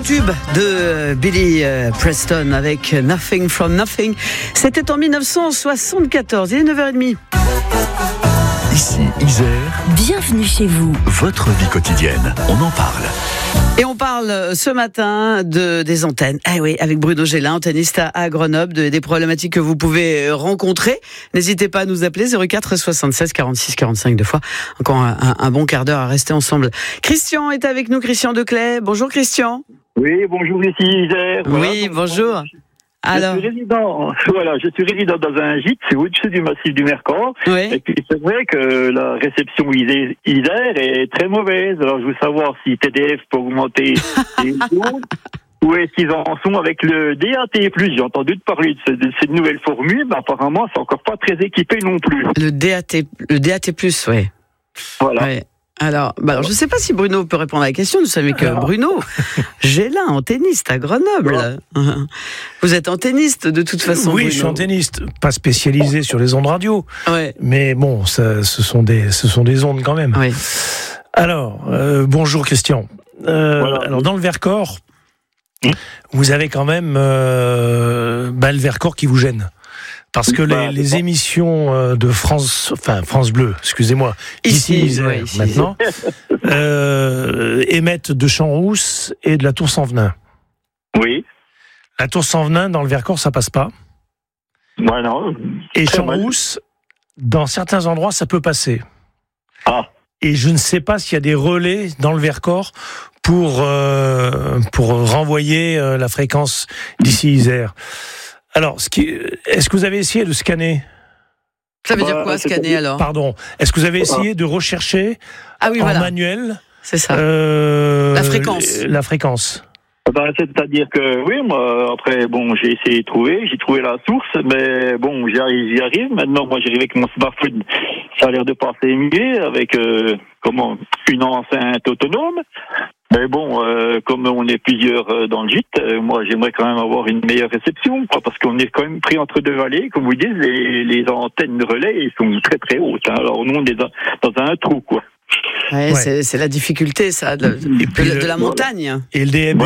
tube de Billy Preston avec Nothing from Nothing. C'était en 1974, il est 9h30. Ici Isère. Bienvenue chez vous. Votre vie quotidienne, on en parle. Et on parle ce matin des antennes. Ah oui, avec Bruno Gélin, antenniste à Grenoble, des problématiques que vous pouvez rencontrer. N'hésitez pas à nous appeler 04 76 46 45 deux fois. Encore un bon quart d'heure à rester ensemble. Christian est avec nous, Christian Declay. Bonjour Christian. Oui, bonjour ici Isère. Voilà. Oui, bonjour. Alors. Je suis résident dans un gîte, c'est au-dessus du massif du Vercors. Oui. Et puis c'est vrai que la réception Isère est très mauvaise. Alors je veux savoir si TDF peut augmenter les ondes, ou est-ce qu'ils en sont avec le DAT+. J'ai entendu parler de cette nouvelle formule, mais apparemment c'est encore pas très équipé non plus. Le DAT+, oui. Voilà. Ouais. Alors, je ne sais pas si Bruno peut répondre à la question. Nous savons que Bruno Gélin, antenniste à Grenoble. Vous êtes antenniste de toute façon. Oui, Bruno. je suis antenniste, pas spécialisé sur les ondes radio. Ouais. Mais bon, ce sont des ondes quand même. Oui. Alors, bonjour Christian. Alors dans le Vercors, vous avez quand même le Vercors qui vous gêne. Parce que les émissions de France Bleu, excusez-moi, ici Isère, maintenant, émettent de Champs-Rousse et de la Tour-Saint-Venin. Oui. La Tour-Saint-Venin, dans le Vercors, ça passe pas. Ouais, non. Et Champs-Rousse, dans certains endroits, ça peut passer. Ah. Et je ne sais pas s'il y a des relais dans le Vercors pour renvoyer la fréquence d'ici Isère. Alors, est-ce que vous avez essayé de scanner ? Ça veut dire quoi, scanner, alors ? Pardon. Est-ce que vous avez essayé de rechercher manuel c'est ça. La fréquence. La fréquence. C'est-à-dire que, oui, moi, après, j'ai essayé de trouver, j'ai trouvé la source, mais j'y arrive. Maintenant, moi, j'arrive avec mon smartphone, ça a l'air de passer mieux, avec, une enceinte autonome. Mais comme on est plusieurs dans le gîte, moi j'aimerais quand même avoir une meilleure réception, parce qu'on est quand même pris entre deux vallées, comme vous dites, les antennes de relais sont très très hautes. Alors nous on est dans un trou, quoi. Ouais. C'est la difficulté, ça, de la montagne. Et le DAB+,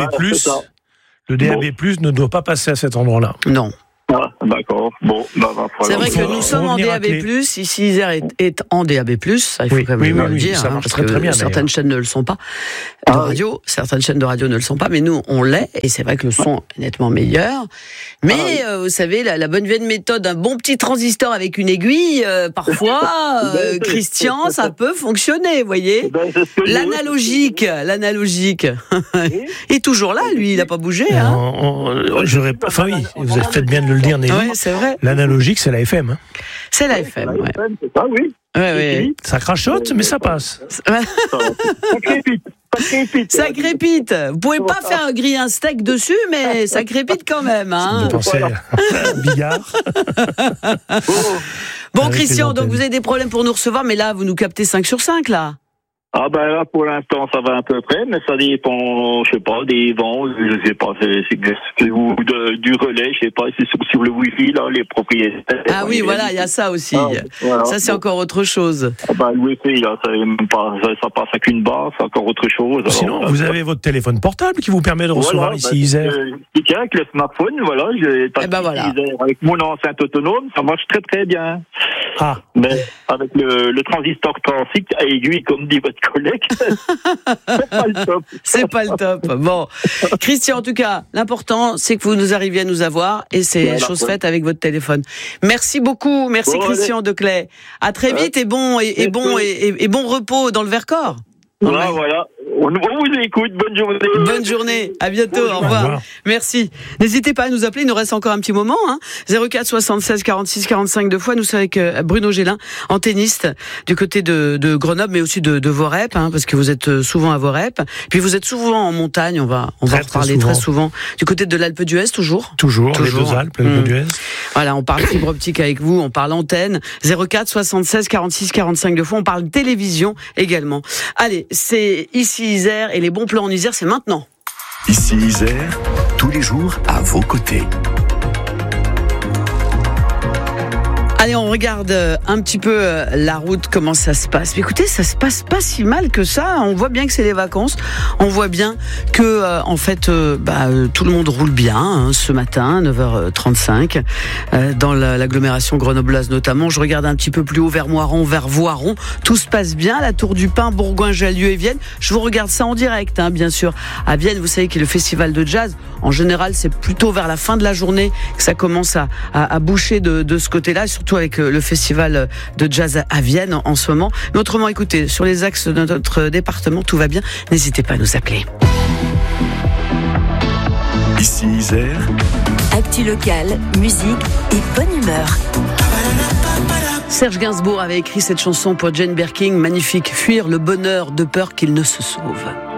ne doit pas passer à cet endroit-là. Non. Ah, d'accord. C'est vrai que nous sommes en DAB+, ici Isère est en DAB+, ça il faut quand même le dire, ça marche parce très, très bien, certaines chaînes ne le sont pas, certaines chaînes de radio ne le sont pas, mais nous on l'est, et c'est vrai que le son est nettement meilleur, mais vous savez, la bonne vieille méthode, un bon petit transistor avec une aiguille, parfois, Christian, ça peut fonctionner, vous voyez. L'analogique, il est toujours là, lui, il n'a pas bougé. Vous faites bien de le dire, Nelly. Oui, c'est vrai. L'analogique, c'est la FM. C'est la FM, ouais. C'est ça, oui. Ouais. Ça crachote, mais ça passe. Ça crépite. Ça crépite. Vous pouvez pas faire griller un steak dessus, mais ça crépite quand même. Hein. Vous pensez Bigard. Bon, Christian, donc vous avez des problèmes pour nous recevoir, mais là, vous nous captez 5 sur 5, là. Ah là pour l'instant ça va à peu près, mais ça dépend, je sais pas, des vents, je sais pas, ou du relais, je sais pas, c'est sur le wifi là, les propriétaires. Ah oui, voilà, il y a ça aussi. Voilà. Ça c'est encore autre chose. Le wifi là, ça passe à qu'une barre, c'est encore autre chose. Sinon, vous avez votre téléphone portable qui vous permet de recevoir ici Isère. Avec le smartphone, avec mon enceinte autonome, ça marche très très bien. Ah. Mais avec le transistor classique à aiguille, comme dit votre collègue, c'est pas le top. C'est pas le top. Bon, Christian, en tout cas, l'important, c'est que vous nous arriviez à nous avoir, et c'est chose faite avec votre téléphone. Merci beaucoup, Christian Declay. À très vite et bon repos dans le Vercors. Voilà. On vous écoute. Bonne journée. Bonne journée. À bientôt. Au revoir. Merci. N'hésitez pas à nous appeler. Il nous reste encore un petit moment. 04 76 46 45 deux fois. Nous sommes avec Bruno Gélin, antenniste du côté de Grenoble, mais aussi de Vorep, parce que vous êtes souvent à Vorep. Puis vous êtes souvent en montagne. On va en reparler très souvent. Du côté de l'Alpe d'Huez, toujours. Toujours. Les deux Alpes, l'Alpe d'Huez. Voilà, on parle fibre optique avec vous. On parle antenne. 04 76 46 45 deux fois. On parle télévision également. Allez, c'est ici Isère, et les bons plans en Isère, c'est maintenant. Ici Isère, tous les jours à vos côtés. Allez, on regarde un petit peu la route, comment ça se passe. Mais écoutez, ça se passe pas si mal que ça. On voit bien que c'est les vacances. On voit bien que, en fait, tout le monde roule bien ce matin, 9h35, dans l'agglomération grenobloise notamment. Je regarde un petit peu plus haut vers Moiron, vers Voiron. Tout se passe bien. La Tour du Pin, Bourgoin, Jallieu et Vienne. Je vous regarde ça en direct, bien sûr. À Vienne, vous savez qu'il y a le festival de jazz. En général, c'est plutôt vers la fin de la journée que ça commence à boucher de ce côté-là, surtout avec le festival de jazz à Vienne en ce moment. Mais autrement, écoutez, sur les axes de notre département, tout va bien. N'hésitez pas à nous appeler. Ici Isère. Actu locale, musique et bonne humeur. Serge Gainsbourg avait écrit cette chanson pour Jane Birkin, magnifique. Fuir le bonheur de peur qu'il ne se sauve.